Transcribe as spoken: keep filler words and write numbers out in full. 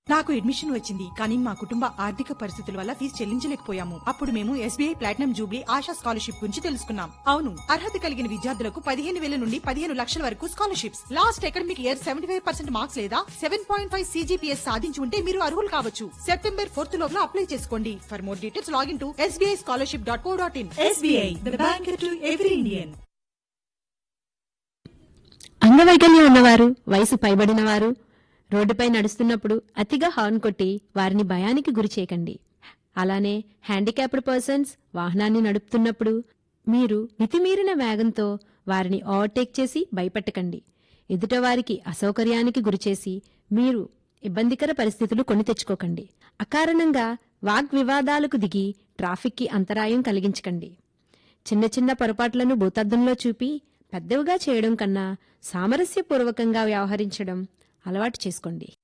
నాకు అడ్మిషన్ వచ్చింది, కానీ మా కుటుంబ ఆర్థిక పరిస్థితుల వల్ల ఫీజు చెల్లించలేకపోయాము. అప్పుడు మేము SBI platinum Jubilee ASHA scholarship గురించి తెలుసుకున్నాం. అవును, అర్హత కలిగిన విద్యార్థులకు పదిహేను వేల నుండి పదిహేను లక్షల వరకు scholarships. Last academic year seventy five percent marks లేదా సెవెన్ పాయింట్ ఫైవ్ సీజీపీఎస్ సాధించి ఉంటే మీరు అర్హులు కావచ్చు. సెప్టెంబర్ ఫోర్త్ లోపల అప్లై చేసుకోండి. For more details login to SBI scholarship dot co dot in. SBI, the bank to every Indian. అంగవైకల్యం ఉన్నవారు, వయసు పైబడిన వారు రోడ్డుపై నడుస్తున్నప్పుడు అతిగా హార్న్ కొట్టి వారిని భయానికి గురి చేయకండి. అలానే హ్యాండిక్యాప్డ్ పర్సన్స్ వాహనాన్ని నడుపుతున్నప్పుడు మీరు మితిమీరిన వేగంతో వారిని ఓవర్టేక్ చేసి భయపెట్టకండి. ఎదుటవారికి అసౌకర్యానికి గురిచేసి మీరు ఇబ్బందికర పరిస్థితులు కొని తెచ్చుకోకండి. అకారణంగా వాగ్వివాదాలకు దిగి ట్రాఫిక్కి అంతరాయం కలిగించకండి. చిన్న చిన్న పొరపాట్లను భూతద్దంలో చూపి పెద్దవిగా చేయడం కన్నా సామరస్యపూర్వకంగా వ్యవహరించడం అలవాటు చేసుకోండి.